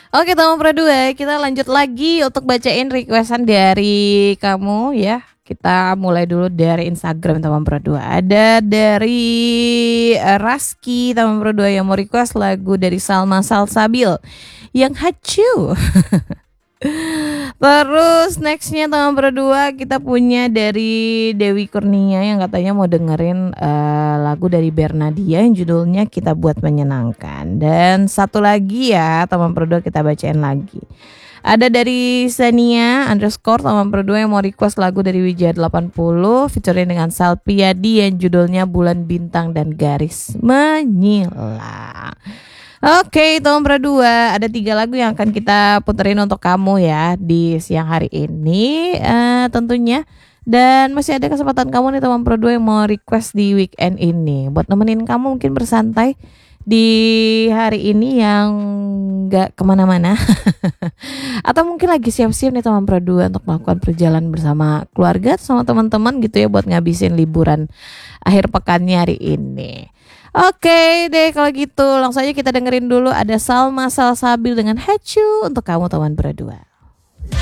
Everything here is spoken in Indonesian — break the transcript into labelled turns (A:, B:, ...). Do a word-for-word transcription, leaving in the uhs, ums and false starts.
A: Oke teman Pro dua, kita lanjut lagi untuk bacain requestan dari kamu ya. Kita mulai dulu dari Instagram teman Pro dua. Ada dari uh, Raski teman Pro dua yang mau request lagu dari Salma Salsabil yang Hacu. Terus nextnya teman berdua kita punya dari Dewi Kurnia yang katanya mau dengerin uh, lagu dari Bernadia yang judulnya Kita Buat Menyenangkan. Dan satu lagi ya teman berdua kita bacain lagi. Ada dari Sania underscore teman berdua yang mau request lagu dari Wijaya delapan puluh featuring dengan Salpiadi yang judulnya Bulan Bintang dan Garis Menyilang. Oke, teman berdua, ada tiga lagu yang akan kita puterin untuk kamu ya di siang hari ini uh, tentunya. Dan masih ada kesempatan kamu nih teman berdua yang mau request di weekend ini buat nemenin kamu mungkin bersantai di hari ini yang gak kemana-mana. Atau mungkin lagi siap-siap nih teman berdua untuk melakukan perjalanan bersama keluarga sama teman-teman gitu ya buat ngabisin liburan akhir pekannya hari ini. Oke deh kalau gitu langsung aja kita dengerin dulu ada Salma Salsabil dengan Hacu untuk kamu teman berdua.